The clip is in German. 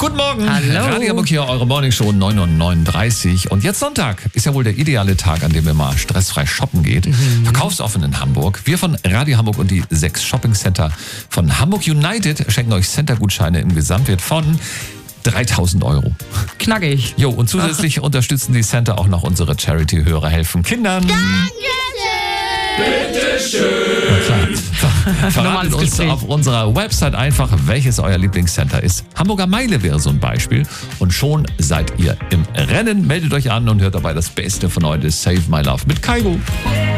Guten Morgen. Hallo. Radio Hamburg hier, eure Morningshow 9:39 Uhr. Und jetzt Sonntag ist ja wohl der ideale Tag, an dem ihr mal stressfrei shoppen geht. Verkaufsoffen in Hamburg. Wir von Radio Hamburg und die 6 Shopping-Center von Hamburg United schenken euch Center-Gutscheine im Gesamtwert von 3.000 €. Knackig. Jo, und zusätzlich unterstützen die Center auch noch unsere Charity-Hörer helfen Kindern. Bitteschön. Verratet uns Gespräch. auf unserer Website einfach, welches euer Lieblingscenter ist. Hamburger Meile wäre so ein Beispiel. Und schon seid ihr im Rennen. Meldet euch an und hört dabei das Beste von heute, Save My Love mit Kaigo.